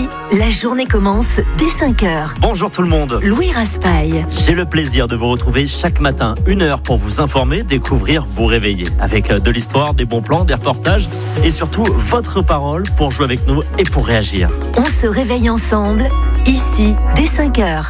Ici, la journée commence dès 5h. Bonjour tout le monde. Louis Raspail. J'ai le plaisir de vous retrouver chaque matin, 1 heure pour vous informer, découvrir, vous réveiller. Avec de l'histoire, des bons plans, des reportages et surtout votre parole pour jouer avec nous et pour réagir. On se réveille ensemble, ici, dès 5h.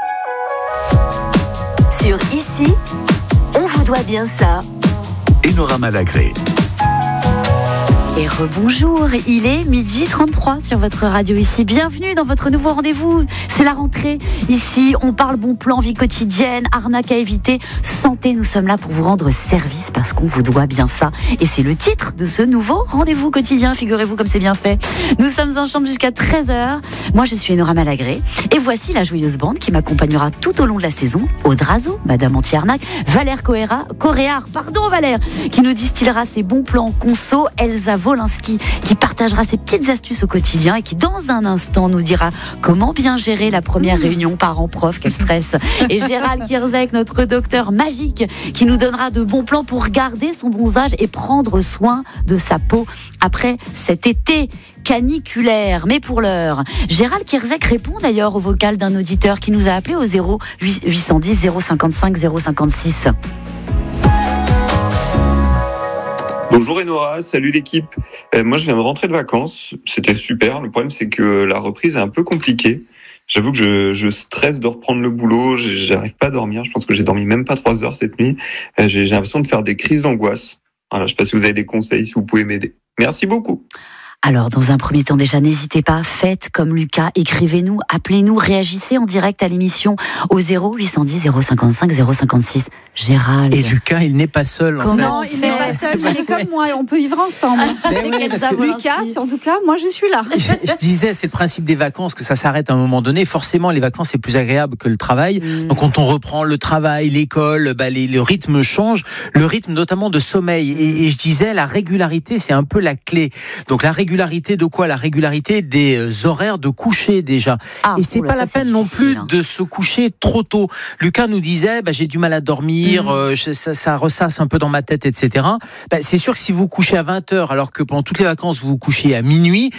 Sur Ici, on vous doit bien ça. Enora Malagré. Et rebonjour, il est 12h33 sur votre radio Ici. Bienvenue dans votre nouveau rendez-vous. C'est la rentrée. Ici, on parle bon plan, vie quotidienne, arnaque à éviter, santé. Nous sommes là pour vous rendre service parce qu'on vous doit bien ça. Et c'est le titre de ce nouveau rendez-vous quotidien. Figurez-vous comme c'est bien fait. Nous sommes ensemble jusqu'à 13h. Moi, je suis Enora Malagré. Et voici la joyeuse bande qui m'accompagnera tout au long de la saison. Aude Razo, Madame Anti-Arnaque, Valère Coréard, Valère, qui nous distillera ses bons plans conso, Elsa Wolinski qui partagera ses petites astuces au quotidien et qui dans un instant nous dira comment bien gérer la première réunion parents-prof, quel stress. Et Gérald Kierzek, notre docteur magique, qui nous donnera de bons plans pour garder son bronzage et prendre soin de sa peau après cet été caniculaire. Mais pour l'heure, Gérald Kierzek répond d'ailleurs au vocal d'un auditeur qui nous a appelé au 0810 055 056. Bonjour Enora, salut l'équipe. Moi je viens de rentrer de vacances, c'était super. Le problème c'est que la reprise est un peu compliquée. J'avoue que je stresse de reprendre le boulot, j'arrive pas à dormir. Je pense que j'ai dormi même pas 3 heures cette nuit. J'ai l'impression de faire des crises d'angoisse. Voilà, je sais pas si vous avez des conseils, si vous pouvez m'aider. Merci beaucoup. Alors, dans un premier temps, déjà, n'hésitez pas, faites comme Lucas, écrivez-nous, appelez-nous, réagissez en direct à l'émission au 0810 055 056. Gérald. Et Lucas, il n'est pas seul. Non, il n'est pas seul, il est comme moi, on peut vivre ensemble. Lucas, en tout cas, moi je suis là. Je disais, c'est le principe des vacances, que ça s'arrête à un moment donné. Forcément, les vacances, c'est plus agréable que le travail. Donc, quand on reprend le travail, l'école, le rythme change. Le rythme notamment de sommeil. Et je disais, la régularité, c'est un peu la clé. Donc, la régularité de quoi ? La régularité des horaires de coucher déjà. Et c'est pas la peine non plus de se coucher trop tôt. Lucas nous disait, j'ai du mal à dormir, ça ressasse un peu dans ma tête, etc. C'est sûr que si vous couchez à 20h alors que pendant toutes les vacances vous vous couchez à minuit,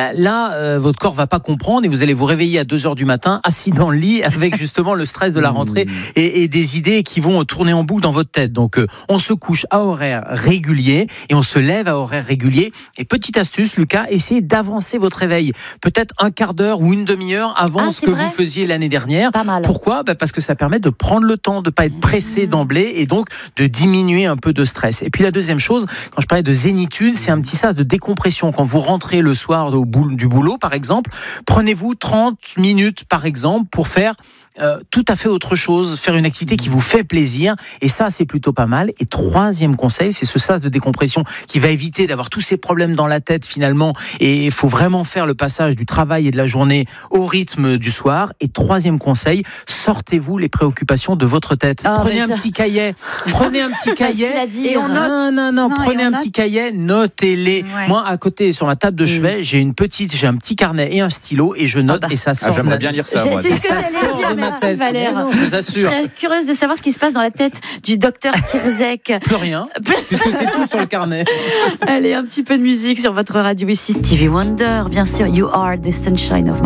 là votre corps va pas comprendre et vous allez vous réveiller à 2h du matin assis dans le lit avec justement le stress de la rentrée et des idées qui vont tourner en boucle dans votre tête. Donc on se couche à horaire régulier et on se lève à horaire régulier. Et petite astuce, Lucas, essayez d'avancer votre réveil. Peut-être un quart d'heure ou une demi-heure avant ce que vous faisiez l'année dernière. Pas mal. Pourquoi ? Parce que ça permet de prendre le temps, de pas être pressé d'emblée et donc de diminuer un peu de stress. Et puis la deuxième chose, quand je parlais de zénitude, c'est un petit sas de décompression. Quand vous rentrez le soir du boulot, par exemple, prenez-vous 30 minutes, par exemple, pour faire tout à fait autre chose, faire une activité qui vous fait plaisir, et ça c'est plutôt pas mal. Et troisième conseil, c'est ce sas de décompression qui va éviter d'avoir tous ces problèmes dans la tête finalement, et il faut vraiment faire le passage du travail et de la journée au rythme du soir. Et troisième conseil, sortez-vous les préoccupations de votre tête. Prenez un petit cahier, prenez un petit cahier et on note. Prenez un petit cahier, notez-les. Moi à côté sur ma table de chevet, j'ai un petit carnet et un stylo et je note et ça sort. J'aimerais bien lire ça. Moi. C'est ce que j'allais dire. Tête. Valère. Non, je vous assure. Je serais curieuse de savoir ce qui se passe dans la tête du docteur Kierzek. Plus rien, puisque c'est tout sur le carnet. Allez, un petit peu de musique sur votre radio ici. Stevie Wonder, bien sûr. You are the sunshine of my